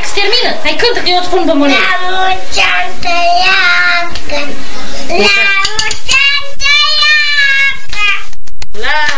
termină. Hai, cântă că eu îți pun bombonie. La mulți ani trăiască.